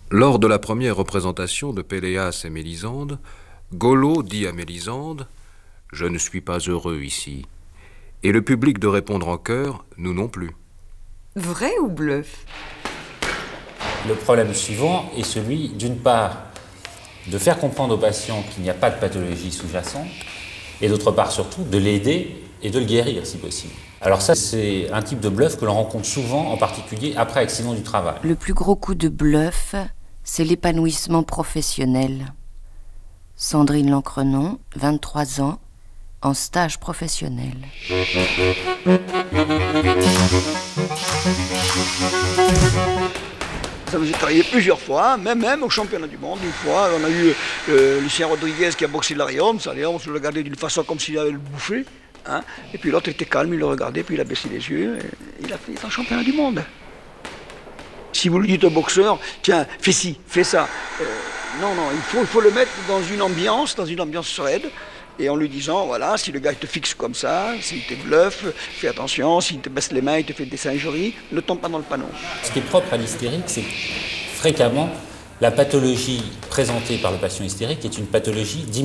Lors de la première représentation de Péléas et Mélisande, Golo dit à Mélisande « Je ne suis pas heureux ici ». Et le public de répondre en chœur « Nous non plus ». Vrai ou bluff? Le problème suivant est celui, d'une part, de faire comprendre au patient qu'il n'y a pas de pathologie sous-jacente, et d'autre part surtout, de l'aider et de le guérir si possible. Alors ça, c'est un type de bluff que l'on rencontre souvent, en particulier après accident du travail. Le plus gros coup de bluff, c'est l'épanouissement professionnel. Sandrine Lancrenon, 23 ans, en stage professionnel. J'ai travaillé plusieurs fois, même au championnat du monde. Une fois, on a eu Lucien Rodriguez qui a boxé Larion. On se le regardait d'une façon comme s'il allait le bouffer. Hein. Et puis l'autre était calme, il le regardait, puis il a baissé les yeux. Et il a fait un championnat du monde. Si vous lui dites au boxeur, tiens, fais ci, fais ça. Non, il faut le mettre dans une ambiance sereine. Et en lui disant, voilà, si le gars il te fixe comme ça, s'il te bluffe, fais attention, s'il te baisse les mains, il te fait des singeries, ne tombe pas dans le panneau. Ce qui est propre à l'hystérique, c'est que fréquemment, la pathologie présentée par le patient hystérique est une pathologie